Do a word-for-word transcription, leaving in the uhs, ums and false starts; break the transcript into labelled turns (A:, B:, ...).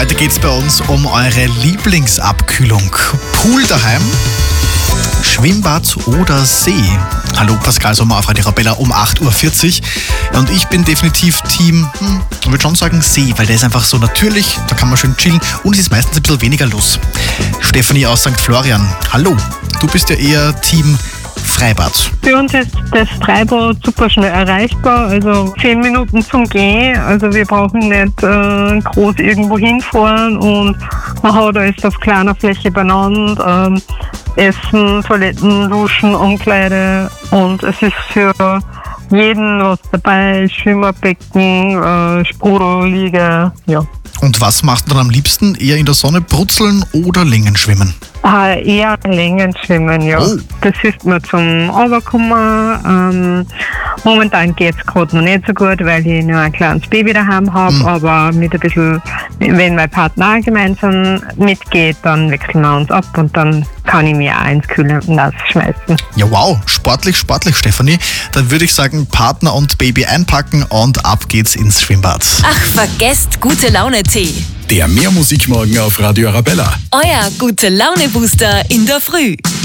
A: Heute geht es bei uns um eure Lieblingsabkühlung. Pool daheim, Schwimmbad oder See? Hallo, Pascal Sommer auf Radio Arabella um acht Uhr vierzig. Und ich bin definitiv Team, hm, ich würde schon sagen See, weil der ist einfach so natürlich, da kann man schön chillen und es ist meistens ein bisschen weniger los. Stefanie aus Sankt Florian, hallo, du bist ja eher Team Freibad.
B: Für uns ist das Freibad super schnell erreichbar, also zehn Minuten zum Gehen. Also wir brauchen nicht äh, groß irgendwo hinfahren und man hat alles auf kleiner Fläche beieinander. Ähm, Essen, Toiletten, Duschen, Umkleide und es ist für jeden was dabei, Schwimmerbecken, äh, Sprudelliege, ja.
A: Und was macht man am liebsten? Eher in der Sonne brutzeln oder Längenschwimmen?
B: Ah, eher Längenschwimmen, ja.
A: Oh.
B: Das hilft mir zum Runterkommen. Ähm, momentan geht es gerade noch nicht so gut, weil ich noch ein kleines Baby daheim habe, mhm. aber mit ein bisschen, wenn mein Partner auch gemeinsam mitgeht, dann wechseln wir uns ab und dann kann ich mich auch ins kühle Nass schmeißen.
A: Ja, wow, sportlich, sportlich, Stefanie. Dann würde ich sagen, Partner und Baby einpacken und ab geht's ins Schwimmbad.
C: Ach, vergesst gute Laune-Tee.
D: Der Mehrmusikmorgen auf Radio Arabella.
C: Euer gute Laune-Booster in der Früh.